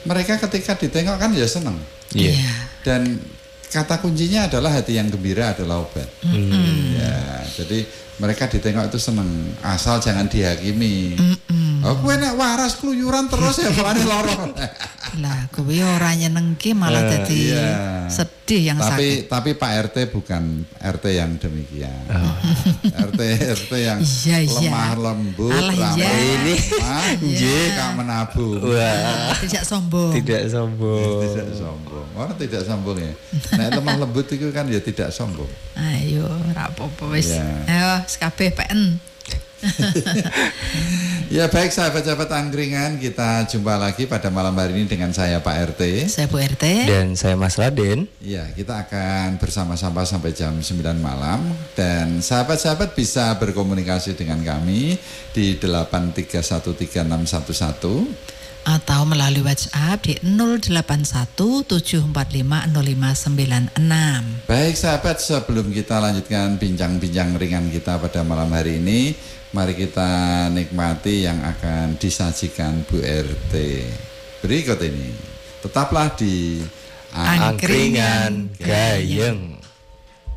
mereka ketika ditengok kan ya senang. Iya. Dan kata kuncinya adalah hati yang gembira adalah obat. Ya, jadi mereka ditengok itu senang, asal jangan dihakimi. Aku enak waras keluyuran terus ya bawaan loro. Lah, kowe ora nyenengke malah dadi sedih yang sakit. Tapi Pak RT bukan RT yang demikian. RT yang lemah lembut, ramah ini Kak menabung. Wah, tidak sombong. Tidak sombong. Orang tidak sombong ya. Nek lemah lembut itu kan ya tidak sombong. Ayo, ora apa-apa wis. Ayo, kabeh PN. Ya baik sahabat-sahabat angkringan, kita jumpa lagi pada malam hari ini dengan saya Pak RT, saya Bu RT, dan saya Mas Raden. Ya, kita akan bersama-sama sampai jam 9 malam. Dan sahabat-sahabat bisa berkomunikasi dengan kami di 8313611 atau melalui WhatsApp di 0817450596. Baik sahabat, sebelum kita lanjutkan bincang-bincang ringan kita pada malam hari ini, mari kita nikmati yang akan disajikan Bu RT berikut ini. Tetaplah di Angkringan Gayeng.